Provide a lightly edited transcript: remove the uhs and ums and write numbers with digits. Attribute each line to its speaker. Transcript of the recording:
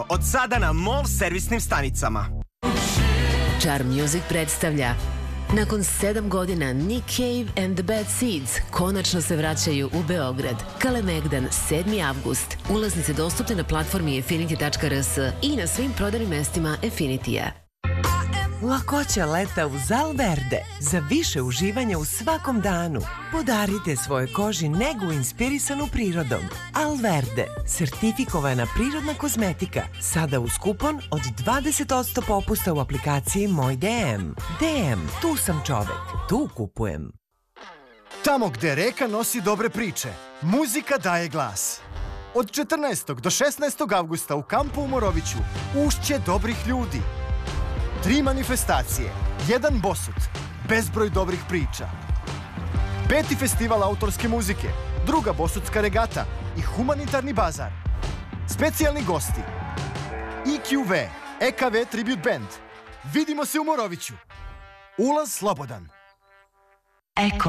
Speaker 1: Od sada na MOL servisnim stanicama.
Speaker 2: Charm Music predstavlja nakon 7 godina Nick Cave and the Bad Seeds konačno se vraćaju u Beograd. Kalemegdan, 7. avgust. Ulaznice dostupne na platformi Affinity.rs i na svim prodajnim mestima Affinity-a.
Speaker 3: Lakoća leta uz Alverde. Za više uživanja u svakom danu. Podarite svojoj koži negu inspirisanu prirodom. Alverde. Sertifikovana prirodna kozmetika. Sada uz kupon od 20% popusta u aplikaciji Moj DM. DM. Tu sam čovek. Tu kupujem.
Speaker 4: Tamo gde reka nosi dobre priče, muzika daje glas. Od 14. do 16. avgusta u kampu u Moroviću ušće dobrih ljudi. 3 manifestacije, 1 bosut, bezbroj dobrih priča. 5. festival autorske muzike, 2. bosutska regata i humanitarni bazar. Specijalni gosti EQV, EKV Tribute Band. Vidimo se u Moroviću. Ulaz slobodan.
Speaker 3: Eko.